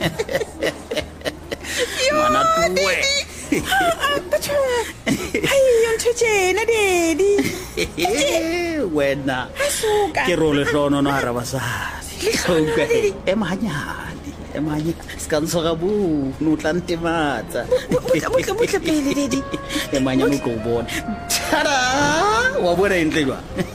Ngwana tuwe. Batho hayo ntho tjena Daddy. Wena Asuka. ke role hlono no hara basadi okay emanye skansoga bu no tlantematsa Butle pele Daddy. emanye mo go bona tada wa bona entlwa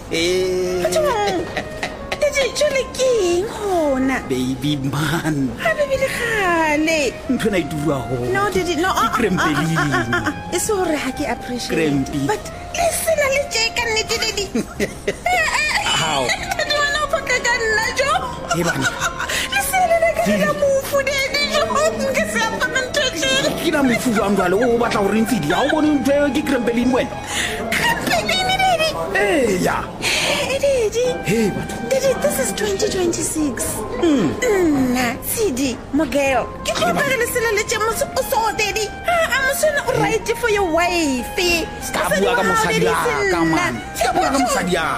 Daddy jole keng hona. baby man Ha bebile khale. ntho na itua ho No Daddy no. Krempelini. It's all right, I appreciate. Krempi. But listen, I let check and Daddy. how Daddy wanna fuck again na jo. e bana Listen, I got a move for Daddy jo. Ngese apa mentete. kina mofu wangu alo o batla go rentsidi ha o bone ntho ke krempelini wena Krempelini Daddy. ya Hey Daddy. hey batho Daddy, this is 2026. CD, Mogel. Get your bag and sell a little so Daddy. I'm so right for your wife. Ska bua ka mosadi ya ka man ska bua ka mosadi ya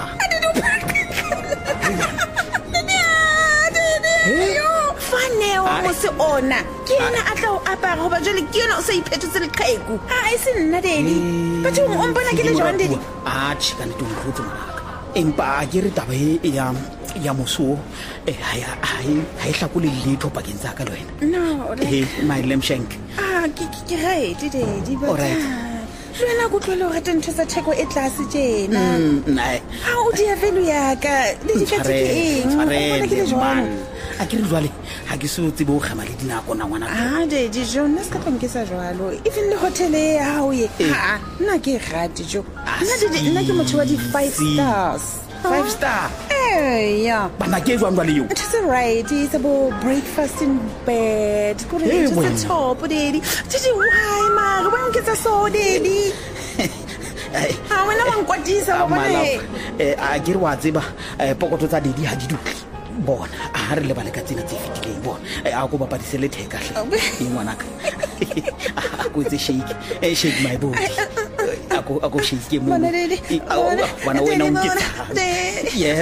Faneo mo se ona ke yena a tla o apara goba jole ke yena o sa iphethetse leqheku a se nna Daddy batho o mpona ke le jwang Daddy a tshikane to nkhotse ngaka empa a ke re taba e ya moso ha e hlakole letho pakeng tsa ka le wena no my lamshank ke right Daddy but Alright. lwena go tlole o rata ntho tsa theko e tlase tjena nae ha o dia value ya ka le di ka eng o bona ke le jwang a ke re jwale ha ke se o tsebe o kgama le dinako na ngwana Daddy jo nna se ka pankisa jwalo even le hotel e ya hao ye nna ke rate jo nna ke motho wa di 5 stars 5 star yeah bana ke jwang jwale yo it is right it's about breakfast in bed go Hey, to wena. the top Daddy why ma go bang ke tsa so Daddy ha wena wa nkwatisa wa bona a ke re wa tseba pokoto tsa dedi ha di dule bona a re le bale ka tsena tse fitileng bona a go bapadise le theka hle e ngwanaka a go tse shake my body a go shake mo Bona, Daddy. bona wena o nke Daddy. yes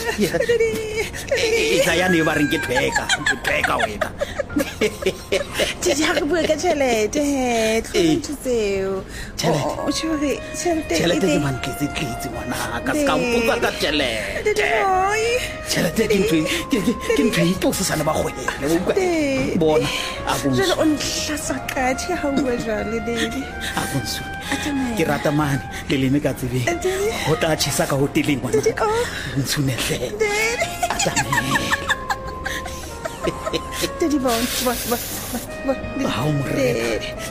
itsa ya ne ba reng ke theka wena Daddy ha re bua ka tšhelete tlhontho tseo Tjhelete? tšhelete ke mantletse ngwanaka se ka mpotsa ka tšhelete tšhelete ke ntho e tlo se sane ba kgwele bona a jale o ntlhasa kathi ha o bua jale Daddy bonsu ke rata mane le leme ka tsebeng go tla tšhesa ka hoteleng ngwanaka ntshunefela a tsamela Daddy bon ha o morena